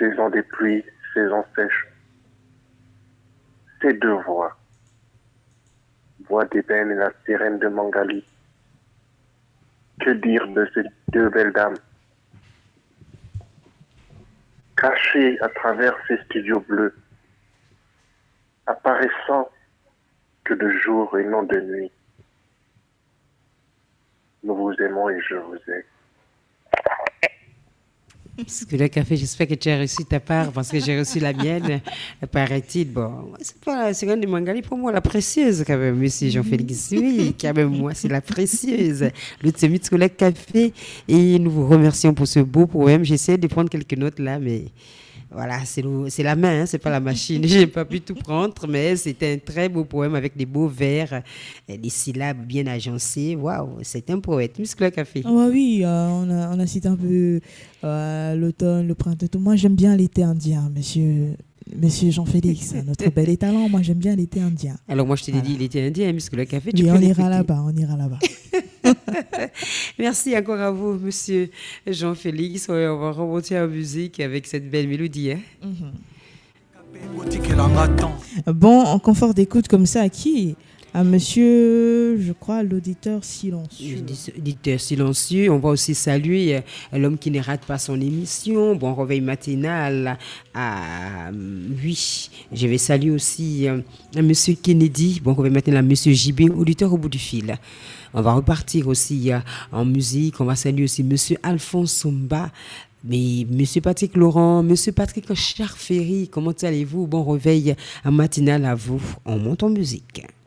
saison des pluies, saison sèche. Ces deux voix, voix d'ébène et la sirène de Mangali. Que dire de ces deux belles dames, cachées à travers ces studios bleus, apparaissant que de jour et non de nuit. Nous vous aimons et je vous aime. Parce que le café, j'espère que tu as reçu ta part parce que j'ai reçu la mienne, paraît-il. Bon, c'est pas la seconde de Mangali, pour moi, la précieuse, quand même, monsieur Jean-Félix. Oui, quand même, moi, c'est la précieuse. Le Tsemit Collègue Café. Et nous vous remercions pour ce beau poème. J'essaie de prendre quelques notes là, mais voilà, c'est la main, hein, c'est pas la machine. J'ai pas pu tout prendre, mais c'était un très beau poème avec des beaux vers, des syllabes bien agencées. Waouh, c'est un poète. Muscle Café. Ah bah oui, on a cité un peu l'automne, le printemps, tout. Moi, j'aime bien l'été indien, monsieur Jean-Félix, notre bel étalon. Moi, j'aime bien l'été indien. Alors moi je t'ai Voilà. dit, il était indien, Muscle Café, tu Oui, peux on l'écouter. ira là-bas, on ira là-bas. Merci encore à vous, monsieur Jean-Félix. Ouais, on va remonter en musique avec cette belle mélodie. Hein. Bon, en confort d'écoute comme ça, à qui? À monsieur, je crois, l'auditeur silencieux. Auditeur silencieux, on va aussi saluer l'homme qui ne rate pas son émission. Bon réveil matinal. Oui, je vais saluer aussi monsieur Kennedy. Bon réveil matinal à monsieur JB, auditeur au bout du fil. On va repartir aussi en musique. On va saluer aussi monsieur Alphonse Somba. Mais monsieur Patrick Laurent, monsieur Patrick Charferry, comment allez-vous? Bon réveil matinal à vous. On monte en musique.